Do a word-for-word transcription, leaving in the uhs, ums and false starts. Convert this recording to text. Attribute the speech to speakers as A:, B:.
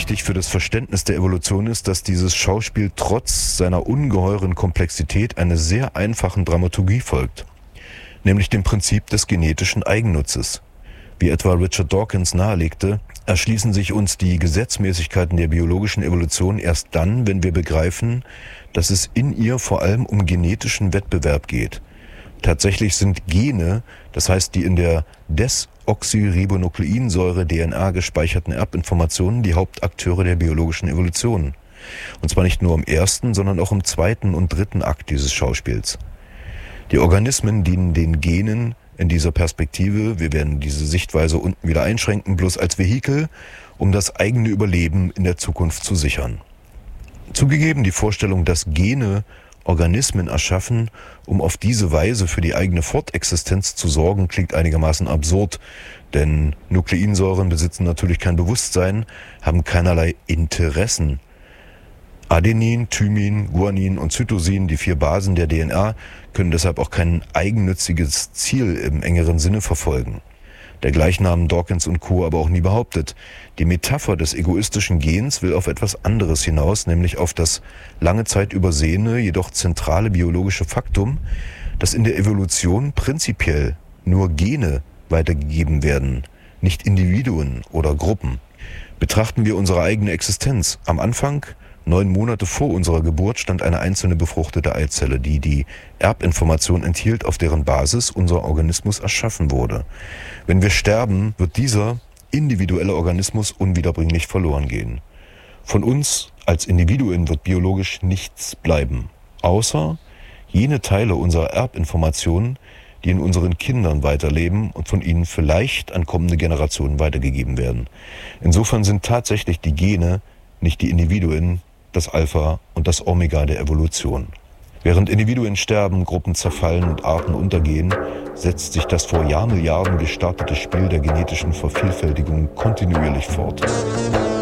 A: wichtig für das Verständnis der Evolution ist, dass dieses Schauspiel trotz seiner ungeheuren Komplexität einer sehr einfachen Dramaturgie folgt, nämlich dem Prinzip des genetischen Eigennutzes. Wie etwa Richard Dawkins nahelegte, erschließen sich uns die Gesetzmäßigkeiten der biologischen Evolution erst dann, wenn wir begreifen, dass es in ihr vor allem um genetischen Wettbewerb geht. Tatsächlich sind Gene, das heißt die in der Desoxyribonukleinsäure D N A gespeicherten Erbinformationen, die Hauptakteure der biologischen Evolution. Und zwar nicht nur im ersten, sondern auch im zweiten und dritten Akt dieses Schauspiels. Die Organismen dienen den Genen in dieser Perspektive, wir werden diese Sichtweise unten wieder einschränken, bloß als Vehikel, um das eigene Überleben in der Zukunft zu sichern. Zugegeben, die Vorstellung, dass Gene Organismen erschaffen, um auf diese Weise für die eigene Fortexistenz zu sorgen, klingt einigermaßen absurd, denn Nukleinsäuren besitzen natürlich kein Bewusstsein, haben keinerlei Interessen. Adenin, Thymin, Guanin und Cytosin, die vier Basen der D N A, können deshalb auch kein eigennütziges Ziel im engeren Sinne verfolgen. Dergleichen haben Dawkins und Co. aber auch nie behauptet. Die Metapher des egoistischen Gens will auf etwas anderes hinaus, nämlich auf das lange Zeit übersehene, jedoch zentrale biologische Faktum, dass in der Evolution prinzipiell nur Gene weitergegeben werden, nicht Individuen oder Gruppen. Betrachten wir unsere eigene Existenz. Am Anfang, neun Monate vor unserer Geburt, stand eine einzelne befruchtete Eizelle, die die Erbinformation enthielt, auf deren Basis unser Organismus erschaffen wurde. Wenn wir sterben, wird dieser individuelle Organismus unwiederbringlich verloren gehen. Von uns als Individuen wird biologisch nichts bleiben, außer jene Teile unserer Erbinformation, die in unseren Kindern weiterleben und von ihnen vielleicht an kommende Generationen weitergegeben werden. Insofern sind tatsächlich die Gene, nicht die Individuen, das Alpha und das Omega der Evolution. Während Individuen sterben, Gruppen zerfallen und Arten untergehen, setzt sich das vor Jahrmilliarden gestartete Spiel der genetischen Vervielfältigung kontinuierlich fort.